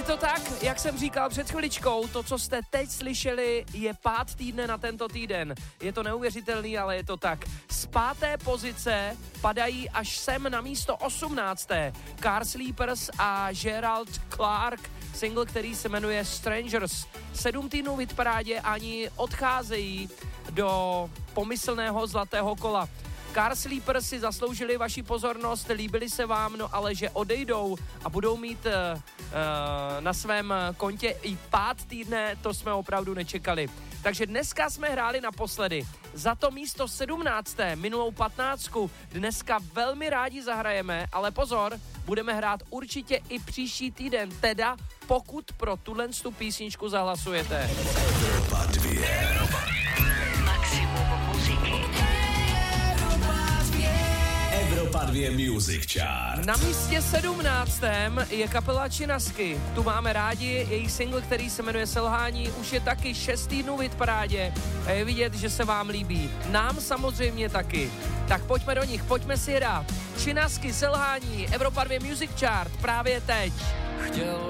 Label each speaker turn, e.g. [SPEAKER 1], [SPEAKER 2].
[SPEAKER 1] je to tak, jak jsem říkal před chviličkou, to, co jste teď slyšeli, je pád týdne na tento týden. Je to neuvěřitelný, ale je to tak. Z 5. pozice padají až sem na místo 18. Car Sleepers a Gerald Clark, single, který se jmenuje Strangers. 7 týdnů v hitparádě, ani odcházejí do pomyslného zlatého kola. Car Sleepers si zasloužili vaši pozornost, líbili se vám, no ale že odejdou a budou mít na svém kontě i pád týdne, to jsme opravdu nečekali. Takže dneska jsme hráli naposledy. Za to místo 17. minulou 15. dneska velmi rádi zahrajeme, ale pozor, budeme hrát určitě i příští týden, teda pokud pro tu písničku zahlasujete.
[SPEAKER 2] Evropa 2. Maximum muziky. Evropa 2 Music Chart.
[SPEAKER 1] Na místě 17. je kapela Činasky. Tu máme rádi, jejich single, který se jmenuje Selhání, už je taky 6 týdnů v hitparádě a je vidět, že se vám líbí. Nám samozřejmě taky. Tak pojďme do nich, pojďme si hrát. Činasky, Selhání, Evropa 2 Music Chart právě teď.
[SPEAKER 3] Chtěl